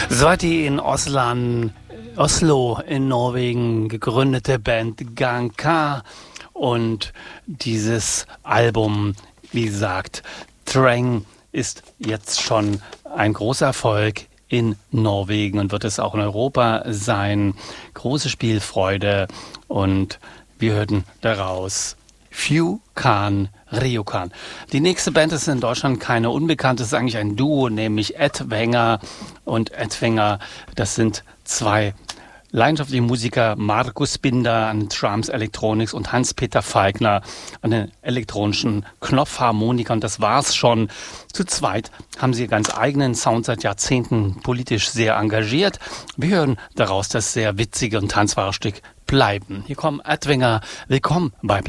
So hat die in Oslo in Norwegen gegründete Band Gang K und dieses Album, wie gesagt, Trang, ist jetzt schon ein großer Erfolg in Norwegen und wird es auch in Europa sein. Große Spielfreude und wir hörten daraus Few Khan, Ryokan. Die nächste Band ist in Deutschland keine unbekannte, ist eigentlich ein Duo, nämlich Ed Wenger und Ed Wenger. Das sind zwei leidenschaftliche Musiker, Markus Binder an den Drums, Electronics und Hans-Peter Feigner an den elektronischen Knopfharmonikern. Das war's schon. Zu zweit haben sie ganz eigenen Sound seit Jahrzehnten, politisch sehr engagiert. Wir hören daraus das sehr witzige und tanzbare Stück Bleiben. Hier kommen Ed Wenger. Willkommen bei